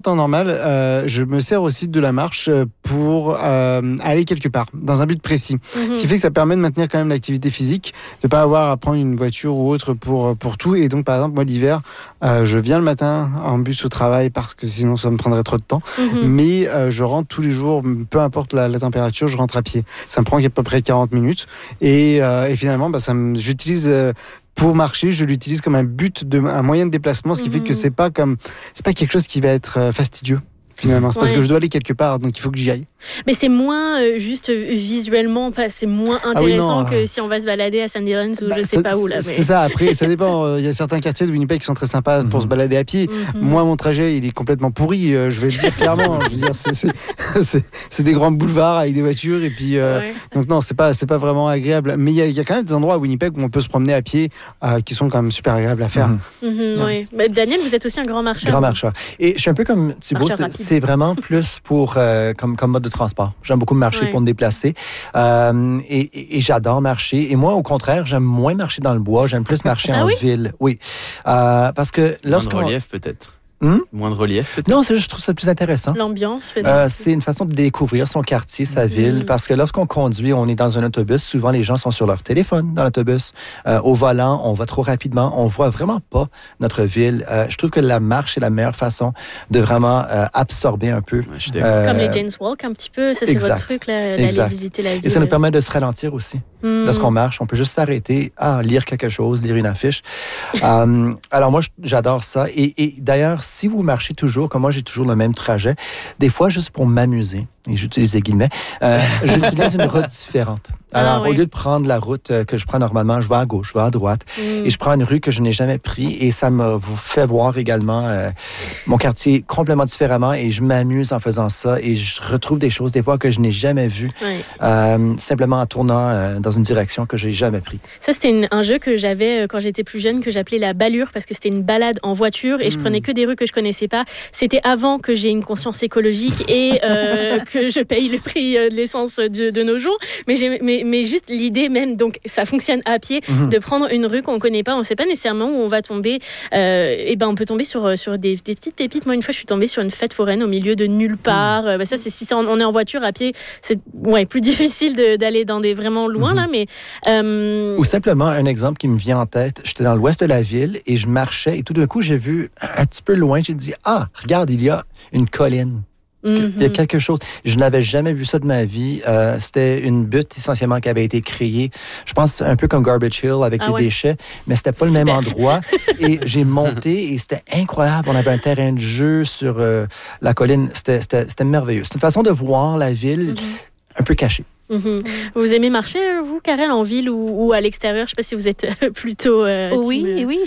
temps normal, je me sers aussi de la marche pour aller quelque part, dans un but précis. Ce qui fait que ça permet de maintenir quand même l'activité physique, de pas avoir à prendre une voiture ou autre pour tout. Et donc, par exemple, moi, l'hiver, je viens le matin en bus au travail parce que sinon, ça me prendrait trop de temps. Mais je rentre tous les jours, peu importe la température, je rentre à pied. Ça me prend à peu près 40 minutes. Et finalement, j'utilise... pour marcher, je l'utilise comme un moyen de déplacement, ce qui fait que c'est pas quelque chose qui va être fastidieux. Finalement, c'est parce que je dois aller quelque part, donc il faut que j'y aille. Mais c'est moins juste visuellement, c'est moins intéressant que si on va se balader à Sandy Runs ou je sais pas où là. Mais... C'est ça. Après, ça dépend. Il y a certains quartiers de Winnipeg qui sont très sympas pour se balader à pied. Moi, mon trajet, il est complètement pourri. Je vais le dire clairement. Je veux dire, c'est des grands boulevards avec des voitures et puis donc non, c'est pas vraiment agréable. Mais il y a quand même des endroits à Winnipeg où on peut se promener à pied qui sont quand même super agréables à faire. Oui. Daniel, vous êtes aussi un grand marcheur. Grand marcheur. Et je suis un peu comme Thibaut. C'est vraiment plus pour comme mode de transport. J'aime beaucoup marcher pour me déplacer. Et j'adore marcher. Et moi, au contraire, j'aime moins marcher dans le bois. J'aime plus marcher en ville. Oui. Parce que lorsqu'on... Moins de relief, peut-être. Moins de relief, peut-être? Non, je trouve ça plus intéressant. L'ambiance, c'est une façon de découvrir son quartier, sa ville. Parce que lorsqu'on conduit, on est dans un autobus. Souvent, les gens sont sur leur téléphone dans l'autobus. Au volant, on va trop rapidement. On voit vraiment pas notre ville. Je trouve que la marche est la meilleure façon de vraiment absorber un peu. Comme les Jane's Walk, un petit peu. Ça, c'est votre truc, d'aller visiter la ville. Et ça nous permet de se ralentir aussi. Lorsqu'on marche, on peut juste s'arrêter, lire quelque chose, lire une affiche. Alors moi, j'adore ça. Et d'ailleurs, si vous marchez toujours, comme moi, j'ai toujours le même trajet, des fois, juste pour m'amuser, et j'utilise des guillemets, j'utilise une route différente. Alors, au lieu de prendre la route que je prends normalement, je vais à gauche, je vais à droite, et je prends une rue que je n'ai jamais prise, et ça vous fait voir également mon quartier complètement différemment, et je m'amuse en faisant ça, et je retrouve des choses, des fois, que je n'ai jamais vues, simplement en tournant dans une direction que j'ai jamais prise. Ça, c'était un jeu que j'avais quand j'étais plus jeune, que j'appelais la balure, parce que c'était une balade en voiture, et je prenais que des rues que je connaissais pas. C'était avant que j'ai une conscience écologique et que je paye le prix de l'essence de nos jours. Mais juste l'idée même, donc ça fonctionne à pied, de prendre une rue qu'on connaît pas, on sait pas nécessairement où on va tomber. On peut tomber sur des petites pépites. Moi, une fois, je suis tombée sur une fête foraine au milieu de nulle part. Ça, c'est si on est en voiture à pied, c'est plus difficile d'aller dans des vraiment loin là, mais ou simplement un exemple qui me vient en tête. J'étais dans l'ouest de la ville et je marchais et tout d'un coup, j'ai vu un petit peu loin, j'ai dit regarde, il y a une colline. Il y a quelque chose. Je n'avais jamais vu ça de ma vie. C'était une butte essentiellement qui avait été créée, je pense un peu comme Garbage Hill avec des déchets, mais c'était pas le même endroit. Et j'ai monté et c'était incroyable. On avait un terrain de jeu sur la colline. C'était merveilleux. C'est une façon de voir la ville un peu cachée. Vous aimez marcher, vous, Karel, en ville ou à l'extérieur? Je ne sais pas si vous êtes plutôt... Oui.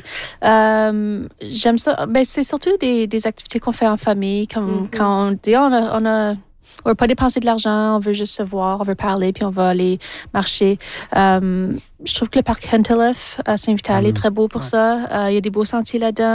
J'aime ça. C'est surtout des activités qu'on fait en famille. Comme quand on dit, on veut pas dépenser de l'argent, on veut juste se voir, on veut parler, puis on va aller marcher. Je trouve que le parc Hunterliff à Saint-Vital est très beau pour ça. Il y a des beaux sentiers là-dedans.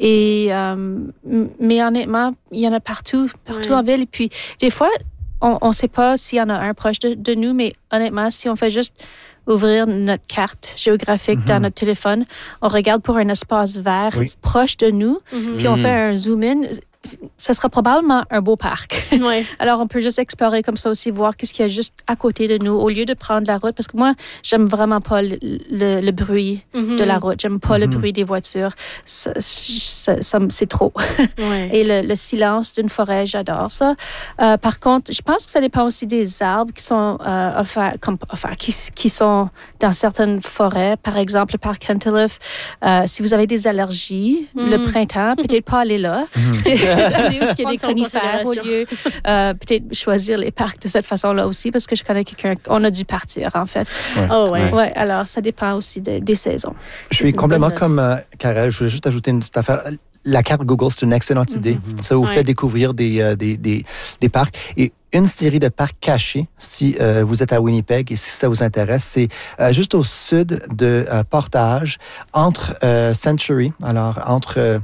Mais honnêtement, il y en a partout en ville. Et puis, des fois... On ne sait pas s'il y en a un proche de nous, mais honnêtement, si on fait juste ouvrir notre carte géographique dans notre téléphone, on regarde pour un espace vert proche de nous, puis on fait un zoom-in, ça sera probablement un beau parc. Alors, on peut juste explorer comme ça aussi, voir qu'est-ce qu'il y a juste à côté de nous, au lieu de prendre la route. Parce que moi, j'aime vraiment pas le bruit de la route. J'aime pas le bruit des voitures. C'est trop. Et le silence d'une forêt, j'adore ça. Par contre, je pense que ça dépend aussi des arbres qui sont qui sont dans certaines forêts. Par exemple, le parc Hunterliff, si vous avez des allergies le printemps, peut-être pas aller là. Aller où il y a des conifères au lieu. Peut-être choisir les parcs de cette façon-là aussi, parce que je connais quelqu'un, on a dû partir, en fait. Alors, ça dépend aussi des saisons. Je suis complètement comme Karel. Je voulais juste ajouter une petite affaire. La carte Google, c'est une excellente idée. Ça vous fait découvrir des parcs. Et une série de parcs cachés, si vous êtes à Winnipeg et si ça vous intéresse, c'est juste au sud de Portage, entre Century, alors entre...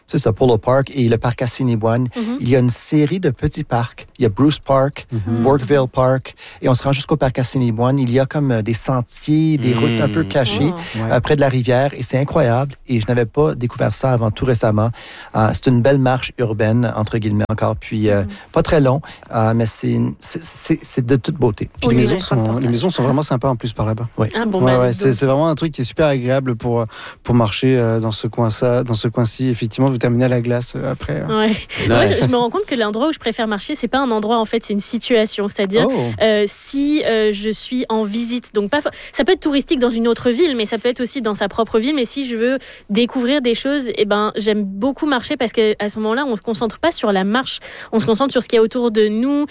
C'est ça, Polo Park et le parc Assiniboine. Il y a une série de petits parcs. Il y a Bruce Park, Burkeville Park, et on se rend jusqu'au parc Assiniboine. Il y a comme des sentiers, des routes un peu cachées près de la rivière, et c'est incroyable. Et je n'avais pas découvert ça avant tout récemment. C'est une belle marche urbaine, entre guillemets encore, puis pas très long, mais c'est de toute beauté. Puis les maisons sont vraiment sympas en plus par là-bas. Oui. C'est vraiment un truc qui est super agréable pour marcher dans ce coin-ci. Effectivement, vous terminez à la glace après. Moi, je me rends compte que l'endroit où je préfère marcher, c'est pas un endroit en fait, c'est une situation. C'est-à-dire si je suis en visite, donc ça peut être touristique dans une autre ville, mais ça peut être aussi dans sa propre ville. Mais si je veux découvrir des choses, j'aime beaucoup marcher parce qu'à ce moment-là, on se concentre pas sur la marche, on se concentre sur ce qu'il y a autour de nous.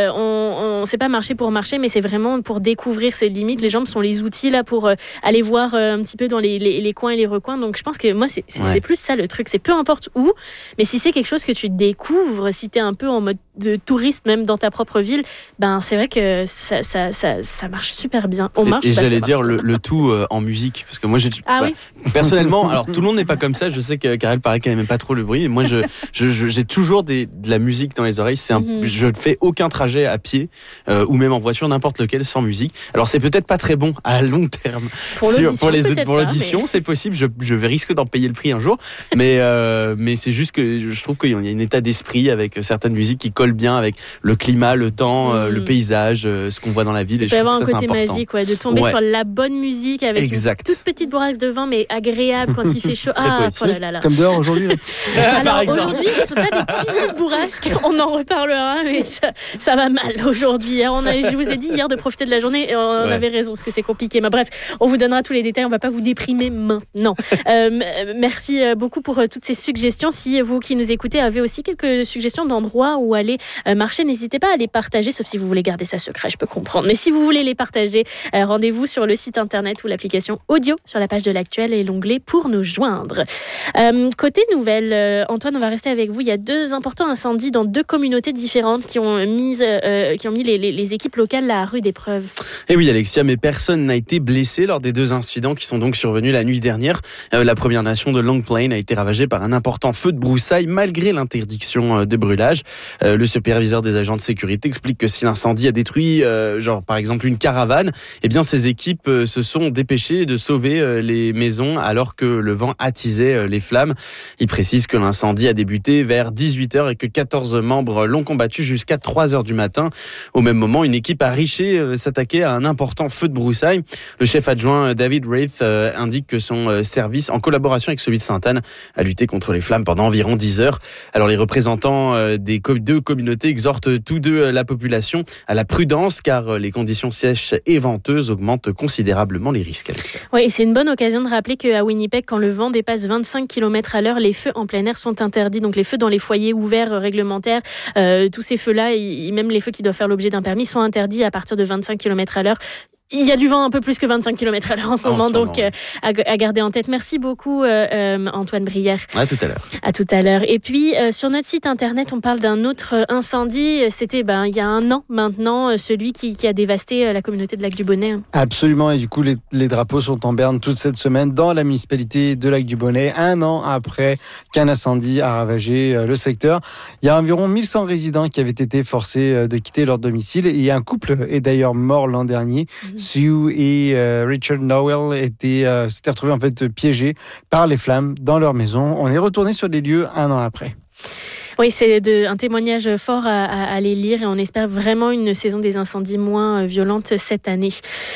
On sait pas marcher pour marcher, mais c'est vraiment pour découvrir ses limites. Les jambes sont les outils là pour aller voir un petit peu dans les coins et les recoins. Donc je pense que moi c'est plus ça le truc, c'est peu importe où, mais si c'est quelque chose que tu découvres, si tu es un peu en mode de touriste même dans ta propre ville, c'est vrai que ça marche super bien. Et j'allais dire le tout en musique, parce que moi personnellement, alors tout le monde n'est pas comme ça, je sais que Karel paraît qu'elle n'aime pas trop le bruit, mais moi j'ai toujours de la musique dans les oreilles. Je ne fais aucun trajet à pied ou même en voiture, n'importe lequel, sans musique. Alors c'est peut-être pas très bon à long terme pour l'audition, c'est possible, je risque d'en payer le prix un jour, mais c'est juste que je trouve qu'il y a un état d'esprit avec certaines musiques qui collent bien avec le climat, le temps, le paysage, ce qu'on voit dans la ville. Et je trouve que ça, c'est important. Il peut y avoir un côté magique, de tomber sur la bonne musique avec une toute petite bourrasque de vent, mais agréable quand il fait chaud. Comme dehors aujourd'hui. Alors aujourd'hui, ce ne sont pas des petites bourrasques, on en reparlera, mais ça va mal aujourd'hui. Je vous ai dit hier de profiter de la journée, et on avait raison, parce que c'est compliqué. Mais bref, on vous donnera tous les détails, on ne va pas vous déprimer maintenant. Merci beaucoup pour toutes ces suggestions. Si vous qui nous écoutez avez aussi quelques suggestions d'endroits où aller marcher, n'hésitez pas à les partager, sauf si vous voulez garder ça secret, je peux comprendre. Mais si vous voulez les partager, rendez-vous sur le site internet ou l'application audio sur la page de l'Actuel et l'onglet pour nous joindre. Côté nouvelles, Antoine, on va rester avec vous. Il y a 2 importants incendies dans 2 communautés différentes qui ont mis les équipes locales à rude épreuve. Et oui, Alexia, mais personne n'a été blessé lors des 2 incidents qui sont donc survenus la nuit dernière. La Première Nation de Long Plain a été ravagée par un important feu de broussailles malgré l'interdiction de brûlage. Le superviseur des agents de sécurité explique que si l'incendie a détruit, par exemple une caravane, eh bien ces équipes se sont dépêchées de sauver les maisons alors que le vent attisait les flammes. Il précise que l'incendie a débuté vers 18h et que 14 membres l'ont combattu jusqu'à 3h du matin. Au même moment, une équipe à Richer s'attaquait à un important feu de broussailles. Le chef adjoint David Wraith indique que son service, en collaboration avec celui de Sainte-Anne, a lutté contre les flammes pendant environ 10 heures. Alors les représentants des 2 communautés exhortent tous 2 la population à la prudence car les conditions sèches et venteuses augmentent considérablement les risques. Alexia. Oui, et c'est une bonne occasion de rappeler qu'à Winnipeg, quand le vent dépasse 25 km/h, les feux en plein air sont interdits. Donc les feux dans les foyers ouverts réglementaires, tous ces feux-là, et même les feux qui doivent faire l'objet d'un permis, sont interdits à partir de 25 km/h. Il y a du vent un peu plus que 25 km/h en ce moment, donc à garder en tête. Merci beaucoup Antoine Brière. À tout à l'heure. À tout à l'heure. Et puis sur notre site internet, on parle d'un autre incendie. C'était il y a 1 an maintenant, celui qui a dévasté la communauté de Lac-du-Bonnet. Absolument, et du coup les drapeaux sont en berne toute cette semaine dans la municipalité de Lac-du-Bonnet, 1 an après qu'un incendie a ravagé le secteur. Il y a environ 1100 résidents qui avaient été forcés de quitter leur domicile, et un couple est d'ailleurs mort l'an dernier. Sue et Richard Nowell s'étaient retrouvés en fait piégés par les flammes dans leur maison. On est retourné sur les lieux 1 an après. Oui, c'est un témoignage fort à aller lire, et on espère vraiment une saison des incendies moins violente cette année.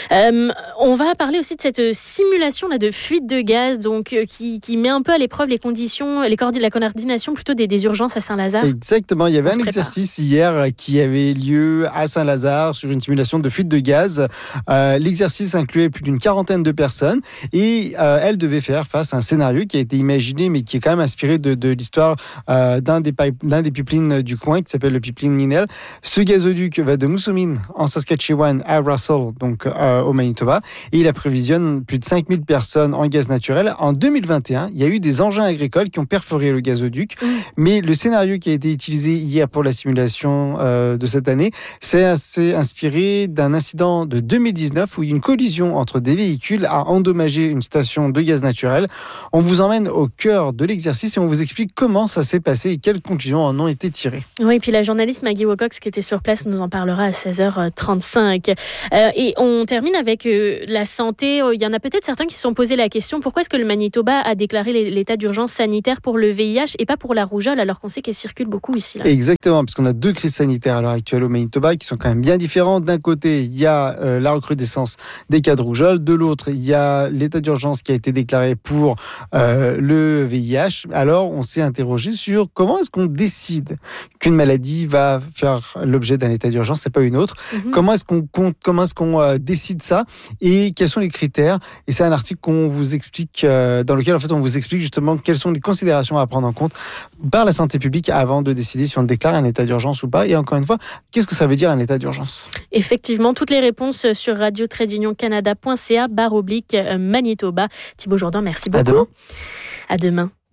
On va parler aussi de cette simulation là de fuite de gaz, donc qui met un peu à l'épreuve les conditions, la coordination plutôt des urgences à Saint-Lazare. Exactement, il y avait un exercice hier qui avait lieu à Saint-Lazare sur une simulation de fuite de gaz. L'exercice incluait plus d'une 40aine de personnes, et elles devaient faire face à un scénario qui a été imaginé mais qui est quand même inspiré de l'histoire d'un des d'un des pipelines du coin qui s'appelle le pipeline Ninel. Ce gazoduc va de Moosomin en Saskatchewan à Russell, donc au Manitoba, et il approvisionne plus de 5000 personnes en gaz naturel. En 2021, il y a eu des engins agricoles qui ont perforé le gazoduc, mais le scénario qui a été utilisé hier pour la simulation de cette année s'est inspiré d'un incident de 2019 où une collision entre des véhicules a endommagé une station de gaz naturel. On vous emmène au cœur de l'exercice et on vous explique comment ça s'est passé et quelles conclusions en ont été tirées. Oui, et puis la journaliste Maggie Wilcox qui était sur place nous en parlera à 16h35. Et on termine avec la santé. Il y en a peut-être certains qui se sont posé la question, pourquoi est-ce que le Manitoba a déclaré l'état d'urgence sanitaire pour le VIH et pas pour la rougeole, alors qu'on sait qu'elle circule beaucoup ici, là. Exactement, parce qu'on a 2 crises sanitaires à l'heure actuelle au Manitoba qui sont quand même bien différentes. D'un côté, il y a la recrudescence des cas de rougeole. De l'autre, il y a l'état d'urgence qui a été déclaré pour le VIH. Alors, on s'est interrogé sur comment est-ce qu'on décide qu'une maladie va faire l'objet d'un état d'urgence, c'est pas une autre. Comment est-ce qu'on compte, comment est-ce qu'on décide ça et quels sont les critères. Et c'est un article qu'on vous explique, dans lequel en fait on vous explique justement quelles sont les considérations à prendre en compte par la santé publique avant de décider si on déclare un état d'urgence ou pas. Et encore une fois, qu'est-ce que ça veut dire un état d'urgence ? Effectivement, toutes les réponses sur radio-canada.ca/Manitoba. Thibaut Jourdan, merci beaucoup. À demain. À demain.